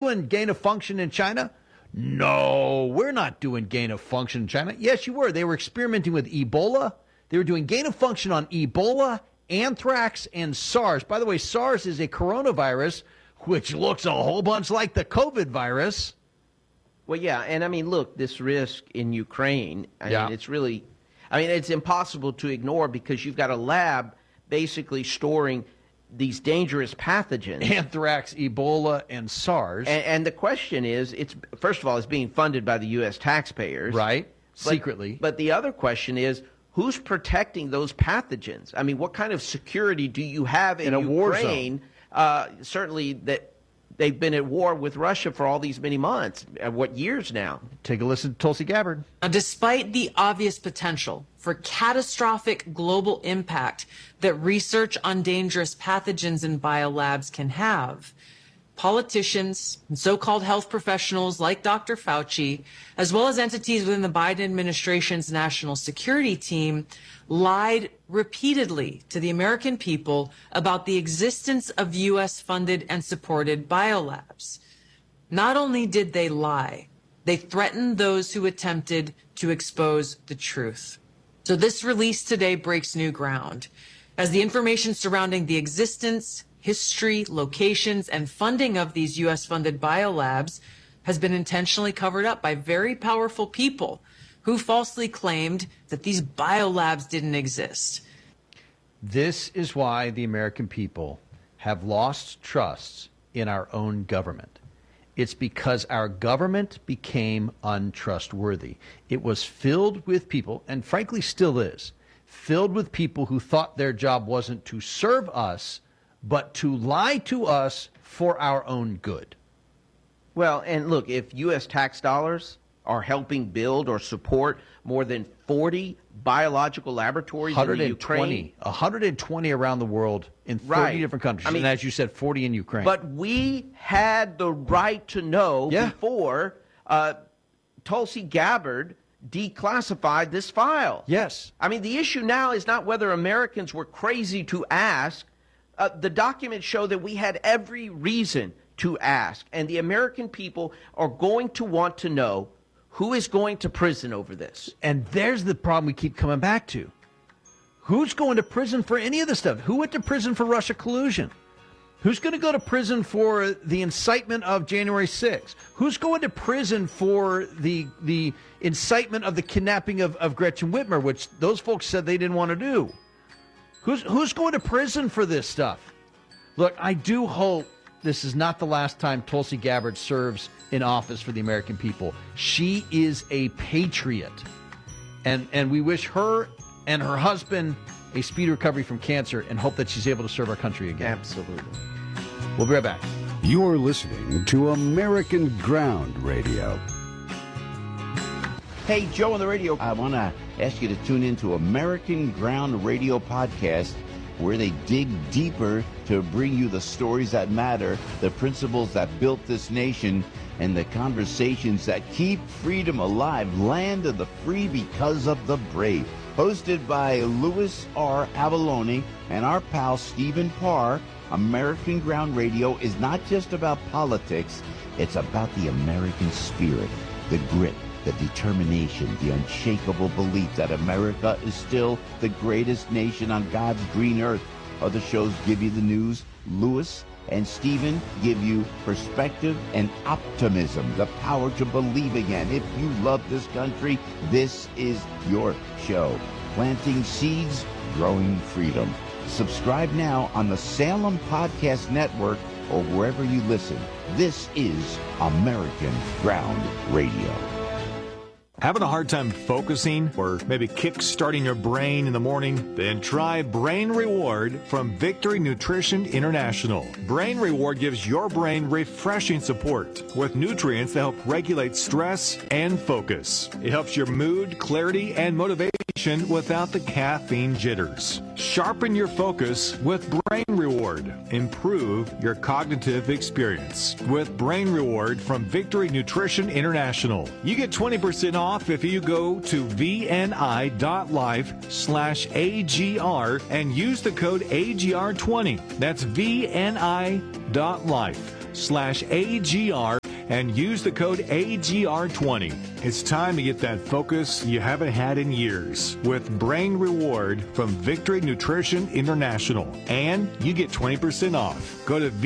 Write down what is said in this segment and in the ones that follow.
doing gain of function in China? No, we're not doing gain of function in China. Yes, you were. They were experimenting with Ebola. They were doing gain of function on Ebola, anthrax, and SARS. By the way, SARS is a coronavirus, which looks a whole bunch like the COVID virus. Well, yeah, and I mean, look, this risk in Ukraine, I mean, it's impossible to ignore because you've got a lab basically storing these dangerous pathogens. Anthrax, Ebola, and SARS. And the question is, first of all, it's being funded by the U.S. taxpayers. Right, secretly. But the other question is, who's protecting those pathogens? I mean, what kind of security do you have in a Ukraine? war zone? Certainly that they've been at war with Russia for all these many months. What years now? Take a listen to Tulsi Gabbard. Now, despite the obvious potential for catastrophic global impact that research on dangerous pathogens in biolabs can have, politicians and so-called health professionals like Dr. Fauci, as well as entities within the Biden administration's national security team, lied repeatedly to the American people about the existence of U.S.-funded and supported biolabs. Not only did they lie, they threatened those who attempted to expose the truth. So this release today breaks new ground, as the information surrounding the existence, history, locations, and funding of these U.S.-funded biolabs has been intentionally covered up by very powerful people who falsely claimed that these biolabs didn't exist. This is why the American people have lost trust in our own government. It's because our government became untrustworthy. It was filled with people, and frankly still is, filled with people who thought their job wasn't to serve us, but to lie to us for our own good. Well, and look, if U.S. tax dollars are helping build or support more than 40 biological laboratories in the Ukraine. 120 around the world in 30 different countries. I mean, and as you said, 40 in Ukraine. But we had the right to know before Tulsi Gabbard declassified this file. Yes. I mean, the issue now is not whether Americans were crazy to ask. The documents show that we had every reason to ask. And the American people are going to want to know who is going to prison over this. And there's the problem we keep coming back to. Who's going to prison for any of this stuff? Who went to prison for Russia collusion? Who's going to go to prison for the incitement of January 6th? Who's going to prison for the incitement of the kidnapping of Gretchen Whitmer, which those folks said they didn't want to do? Who's going to prison for this stuff? Look, I do hope this is not the last time Tulsi Gabbard serves in office for the American people. She is a patriot. And we wish her and her husband a speedy recovery from cancer and hope that she's able to serve our country again. Absolutely. We'll be right back. You're listening to American Ground Radio. Hey, Joe on the radio. I want to ask you to tune into American Ground Radio podcast, where they dig deeper to bring you the stories that matter, the principles that built this nation, and the conversations that keep freedom alive. Land of the free because of the brave. Hosted by Louis R. Avalone and our pal Stephen Parr, American Ground Radio is not just about politics, it's about the American spirit, the grit, the determination, the unshakable belief that America is still the greatest nation on God's green earth. Other shows give you the news. Louis and Stephen give you perspective and optimism, the power to believe again. If you love this country, this is your show. Planting seeds, growing freedom. Subscribe now on the Salem Podcast Network or wherever you listen. This is American Ground Radio. Having a hard time focusing or maybe kick-starting your brain in the morning? Then try Brain Reward from Victory Nutrition International. Brain Reward gives your brain refreshing support with nutrients that help regulate stress and focus. It helps your mood, clarity, and motivation without the caffeine jitters. Sharpen your focus with Brain Reward. Improve your cognitive experience with Brain Reward from Victory Nutrition International. You get 20% off if you go to vni.life/AGR and use the code AGR20. That's vni.life/AGR20 BrainReward.life/AGR and use the code AGR20. It's time to get that focus you haven't had in years with Brain Reward from Victory Nutrition International. And you get 20% off. Go to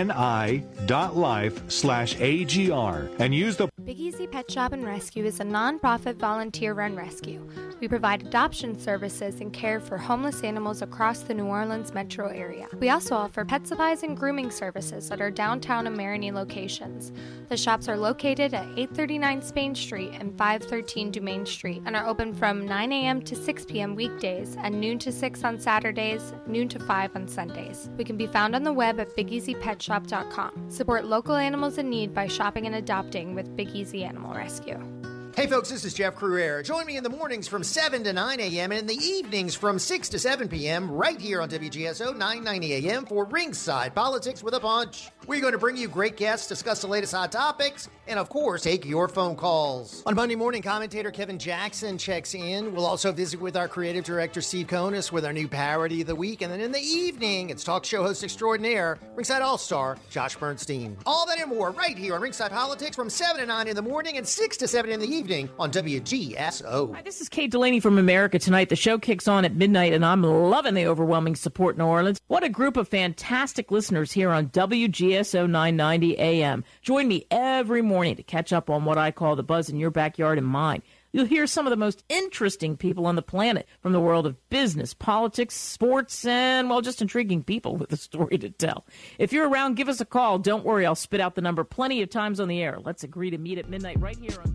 VNI.life/AGR and use the Big Easy Pet Shop and Rescue is a non-profit volunteer-run rescue. We provide adoption services and care for homeless animals across the New Orleans metro area. We also offer pet supplies and grooming services at our downtown and Marigny locations. The shops are located at 839 Spain Street and 513 Dumaine Street and are open from 9 a.m. to 6 p.m. weekdays and noon to 6 on Saturdays, noon to 5 on Sundays. We can be found on the web at BigEasyPetShop.com. Support local animals in need by shopping and adopting with Big Easy Animal Rescue. Hey folks, this is Jeff Cruere. Join me in the mornings from 7 to 9 a.m. and in the evenings from 6 to 7 p.m. right here on WGSO 990 a.m. for Ringside Politics with a Punch. We're going to bring you great guests, discuss the latest hot topics, and of course, take your phone calls. On Monday morning, commentator Kevin Jackson checks in. We'll also visit with our creative director Steve Konis with our new parody of the week. And then in the evening, it's talk show host extraordinaire, Ringside All-Star Josh Bernstein. All that and more right here on Ringside Politics from 7 to 9 in the morning and 6 to 7 in the evening on WGSO. Hi, this is Kate Delaney from America Tonight. The show kicks on at midnight, and I'm loving the overwhelming support in New Orleans. What a group of fantastic listeners here on WGSO 990 AM. Join me every morning to catch up on what I call the buzz in your backyard and mine. You'll hear some of the most interesting people on the planet from the world of business, politics, sports, and, well, just intriguing people with a story to tell. If you're around, give us a call. Don't worry, I'll spit out the number plenty of times on the air. Let's agree to meet at midnight right here on